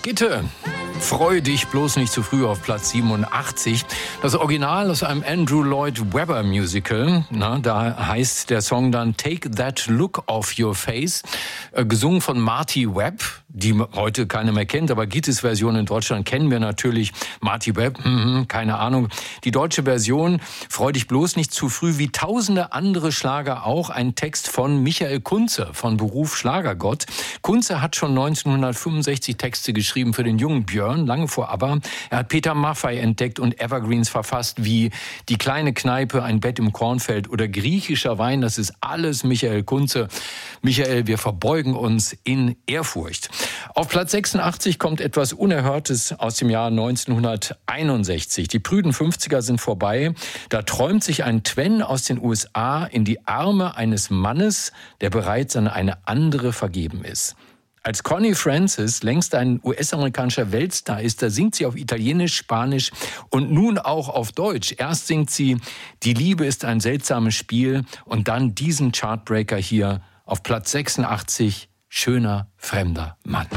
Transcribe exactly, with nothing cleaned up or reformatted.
Gitte, freu dich bloß nicht zu früh auf Platz siebenundachtzig. Das Original aus einem Andrew Lloyd Webber Musical. Na, da heißt der Song dann Take That Look Off Your Face. Äh, gesungen von Marty Webb, die heute keiner mehr kennt, aber Gittes Version in Deutschland kennen wir natürlich. Marty Webb, hm, keine Ahnung. Die deutsche Version, freu dich bloß nicht zu früh, wie tausende andere Schlager auch, ein Text von Michael Kunze, von Beruf Schlagergott. Kunze hat schon neunzehnhundertfünfundsechzig Texte geschrieben für den jungen Björn, lange vor ABBA. Er hat Peter Maffay entdeckt und Evergreens verfasst, wie Die kleine Kneipe, Ein Bett im Kornfeld oder Griechischer Wein. Das ist alles Michael Kunze. Michael, wir verbeugen uns in Ehrfurcht. Auf Platz sechsundachtzig kommt etwas Unerhörtes aus dem Jahr neunzehnhunderteinundsechzig. Die prüden fünfziger sind vorbei. Da träumt sich ein Twen aus den U S A in die Arme eines Mannes, der bereits an eine andere vergeben ist. Als Connie Francis längst ein U S-amerikanischer Weltstar ist, da singt sie auf Italienisch, Spanisch und nun auch auf Deutsch. Erst singt sie Die Liebe ist ein seltsames Spiel und dann diesen Chartbreaker hier auf Platz sechsundachtzig, Schöner fremder Mann.